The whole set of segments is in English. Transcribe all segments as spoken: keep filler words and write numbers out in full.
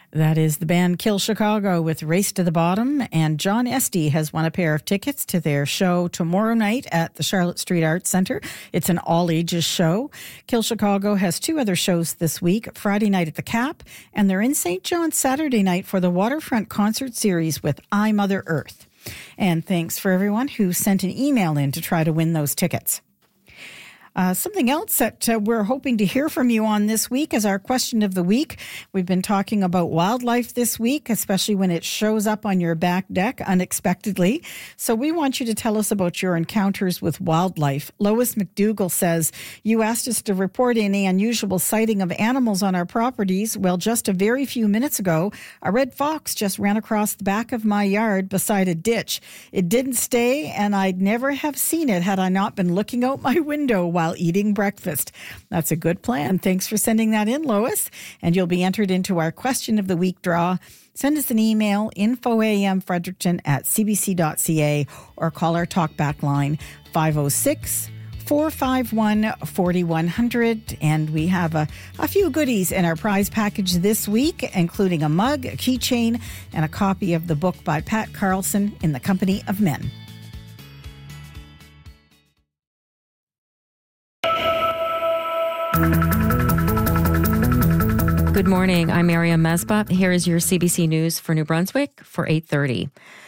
That is the band Kill Chicago with Race to the Bottom, and John Estey has won a pair of tickets to their show tomorrow night at the Charlotte Street Arts Centre. It's an all-ages show. Kill Chicago has two other shows this week, Friday night at the Cap, and they're in Saint John Saturday night for the Waterfront Concert Series with I, Mother Earth. And thanks for everyone who sent an email in to try to win those tickets. Uh, something else that uh, we're hoping to hear from you on this week is our question of the week. We've been talking about wildlife this week, especially when it shows up on your back deck unexpectedly. So we want you to tell us about your encounters with wildlife. Lois McDougall says, you asked us to report any unusual sighting of animals on our properties. Well, just a very few minutes ago, a red fox just ran across the back of my yard beside a ditch. It didn't stay, and I'd never have seen it had I not been looking out my window while eating breakfast. That's a good plan. Thanks for sending that in, Lois. And you'll be entered into our question of the week draw. Send us an email, infoamfredericton at cbc.ca, or call our talkback line, five oh six, four five one, four one zero zero. And we have a, a few goodies in our prize package this week, including a mug, a keychain, and a copy of the book by Pat Carlson, In the Company of Men. Good morning. I'm Miriam Mesbah. Here is your C B C News for New Brunswick for eight thirty.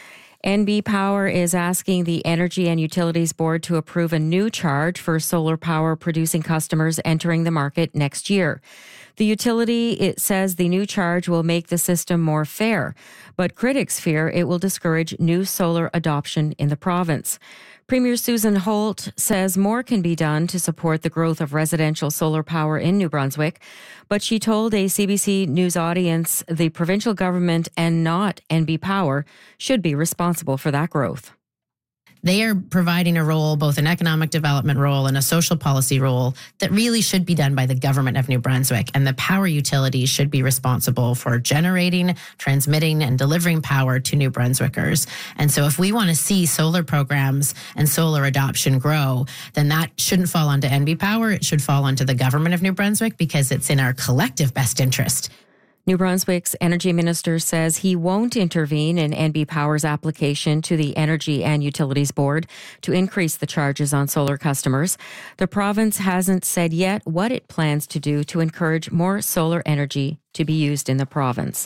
N B Power is asking the Energy and Utilities Board to approve a new charge for solar power producing customers entering the market next year. The utility, it says the new charge will make the system more fair, but critics fear it will discourage new solar adoption in the province. Premier Susan Holt says more can be done to support the growth of residential solar power in New Brunswick, but she told a C B C News audience the provincial government and not N B Power should be responsible for that growth. They are providing a role, both an economic development role and a social policy role, that really should be done by the government of New Brunswick. And the power utilities should be responsible for generating, transmitting, and delivering power to New Brunswickers. And so if we want to see solar programs and solar adoption grow, then that shouldn't fall onto N B Power. It should fall onto the government of New Brunswick, because it's in our collective best interest. New Brunswick's energy minister says he won't intervene in N B Power's application to the Energy and Utilities Board to increase the charges on solar customers. The province hasn't said yet what it plans to do to encourage more solar energy to be used in the province.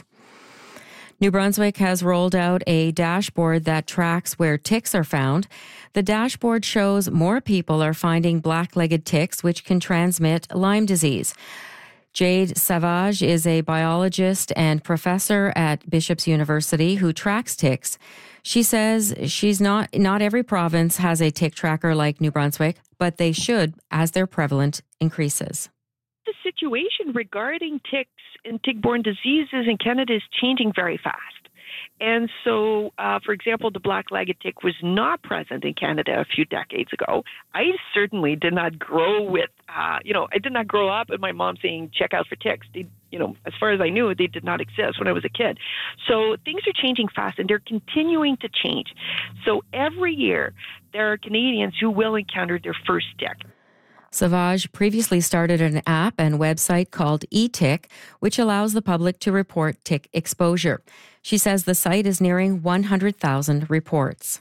New Brunswick has rolled out a dashboard that tracks where ticks are found. The dashboard shows more people are finding black-legged ticks, which can transmit Lyme disease. Jade Savage is a biologist and professor at Bishop's University who tracks ticks. She says she's not not every province has a tick tracker like New Brunswick, but they should as their prevalence increases. The situation regarding ticks and tick-borne diseases in Canada is changing very fast. And so, uh, for example, the black-legged tick was not present in Canada a few decades ago. I certainly did not grow with, uh, you know, I did not grow up with my mom saying, check out for ticks. They, you know, as far as I knew, they did not exist when I was a kid. So things are changing fast, and they're continuing to change. So every year, there are Canadians who will encounter their first tick. Savage previously started an app and website called eTick, which allows the public to report tick exposure. She says the site is nearing one hundred thousand reports.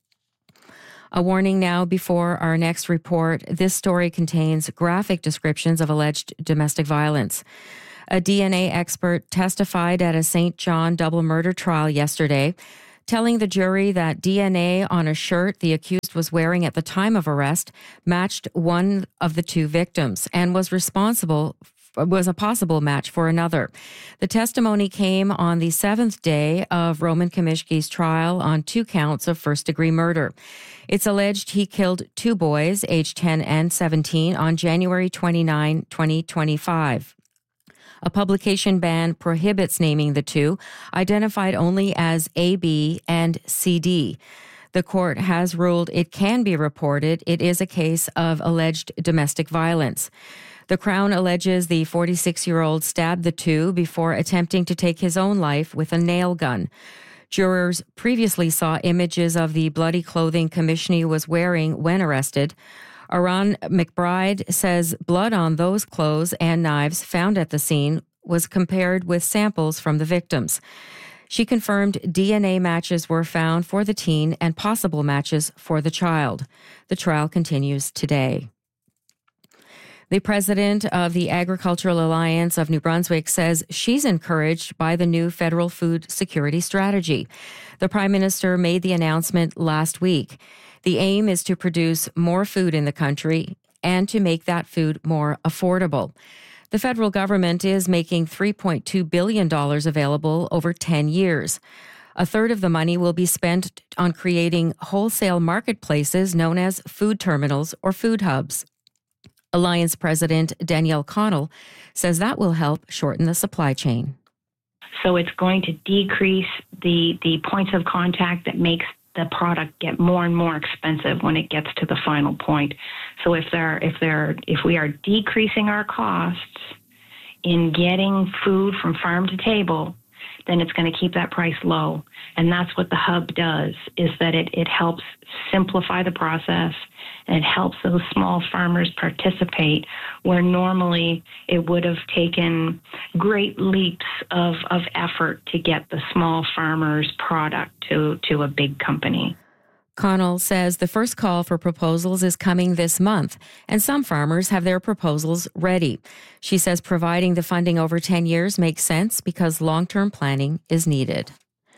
A warning now before our next report. This story contains graphic descriptions of alleged domestic violence. A D N A expert testified at a Saint John double murder trial yesterday, telling the jury that D N A on a shirt the accused was wearing at the time of arrest matched one of the two victims and was responsible was a possible match for another. The testimony came on the seventh day of Roman Kamishki's trial on two counts of first-degree murder. It's alleged he killed two boys, aged ten and seventeen, on January twenty-ninth, twenty twenty-five. A publication ban prohibits naming the two, identified only as A B and C D. The court has ruled it can be reported. It is a case of alleged domestic violence. The Crown alleges the forty-six-year-old stabbed the two before attempting to take his own life with a nail gun. Jurors previously saw images of the bloody clothing Kamishny was wearing when arrested. Aran McBride says blood on those clothes and knives found at the scene was compared with samples from the victims. She confirmed D N A matches were found for the teen and possible matches for the child. The trial continues today. The president of the Agricultural Alliance of New Brunswick says she's encouraged by the new federal food security strategy. The Prime Minister made the announcement last week. The aim is to produce more food in the country and to make that food more affordable. The federal government is making three point two billion dollars available over ten years. A third of the money will be spent on creating wholesale marketplaces known as food terminals or food hubs. Alliance President Danielle Connell says that will help shorten the supply chain. So it's going to decrease the, the points of contact that makes the product get more and more expensive when it gets to the final point. So if there, if there, if we are decreasing our costs in getting food from farm to table, then it's going to keep that price low. And that's what the hub does, is that it, it helps simplify the process, and it helps those small farmers participate where normally it would have taken great leaps of, of effort to get the small farmer's product to, to a big company. Connell says the first call for proposals is coming this month, and some farmers have their proposals ready. She says providing the funding over ten years makes sense because long-term planning is needed.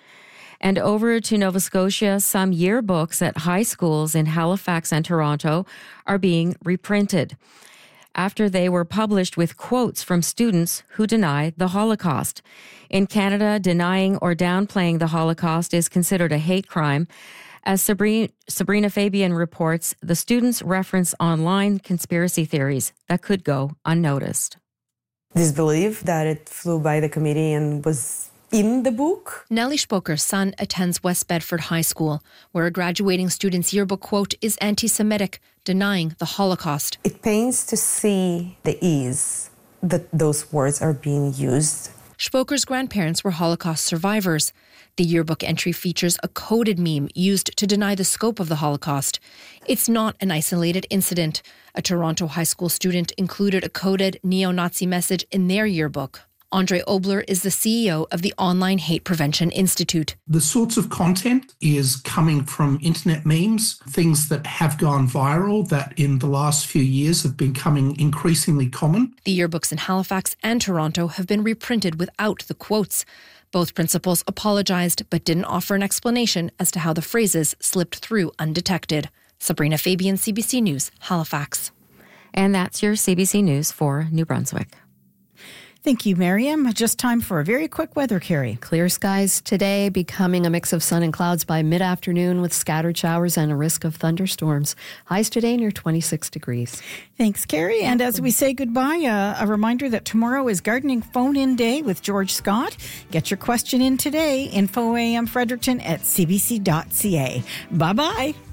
And over to Nova Scotia, some yearbooks at high schools in Halifax and Toronto are being reprinted after they were published with quotes from students who deny the Holocaust. In Canada, denying or downplaying the Holocaust is considered a hate crime. As Sabrina, Sabrina Fabian reports, the students reference online conspiracy theories that could go unnoticed. Disbelief that it flew by the committee and was in the book. Nellie Spoker's son attends West Bedford High School, where a graduating student's yearbook quote is anti-Semitic, denying the Holocaust. It pains to see the ease that those words are being used. Spoker's grandparents were Holocaust survivors. The yearbook entry features a coded meme used to deny the scope of the Holocaust. It's not an isolated incident. A Toronto high school student included a coded neo-Nazi message in their yearbook. Andre Obler is the C E O of the Online Hate Prevention Institute. The sorts of content is coming from internet memes, things that have gone viral that in the last few years have been becoming increasingly common. The yearbooks in Halifax and Toronto have been reprinted without the quotes. Both principals apologized but didn't offer an explanation as to how the phrases slipped through undetected. Sabrina Fabian, C B C News, Halifax. And that's your C B C News for New Brunswick. Thank you, Miriam. Just time for a very quick weather, Carrie. Clear skies today, becoming a mix of sun and clouds by mid-afternoon with scattered showers and a risk of thunderstorms. Highs today near twenty-six degrees. Thanks, Carrie. And as we say goodbye, uh, a reminder that tomorrow is Gardening Phone-In Day with George Scott. Get your question in today. Info A M Fredericton at c b c dot c a. Bye-bye.